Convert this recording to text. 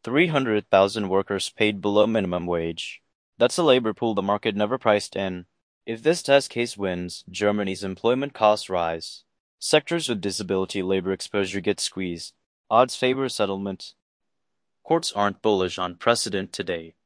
300,000 workers paid below minimum wage. That's a labor pool the market never priced in. If this test case wins, Germany's employment costs rise. Sectors with disability labor exposure get squeezed. Odds favor settlement. Courts aren't bullish on precedent today.